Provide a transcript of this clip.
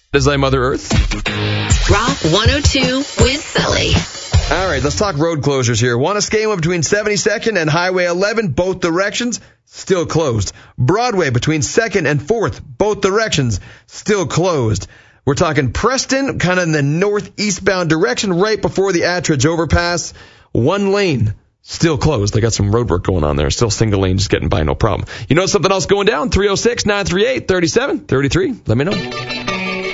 As I Mother Earth. Rock 102 with Sully. All right, let's talk road closures here. Wanascama between 72nd and Highway 11, both directions, still closed. Broadway between 2nd and 4th, both directions, still closed. We're talking Preston, kind of in the northeastbound direction, right before the Attridge overpass. One lane, still closed. They got some road work going on there. Still single lane, just getting by, no problem. You know something else going down? 306-938-3733. Let me know.